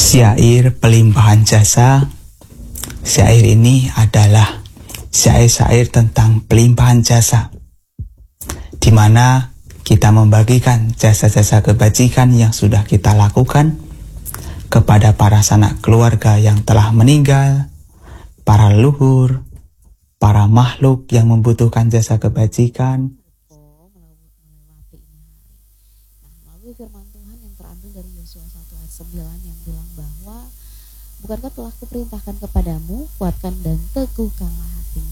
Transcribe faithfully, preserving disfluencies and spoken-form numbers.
Syair pelimpahan jasa. Syair ini adalah syair-syair tentang pelimpahan jasa, di mana kita membagikan jasa-jasa kebajikan yang sudah kita lakukan kepada para sanak keluarga yang telah meninggal, para leluhur, para makhluk yang membutuhkan jasa kebajikan. Melalui firman Tuhan yang terambil dari Yosua satu ayat sembilan yang bilang bahwa bukankah telah kuperintahkan kepadamu, kuatkan dan teguhkanlah hatimu.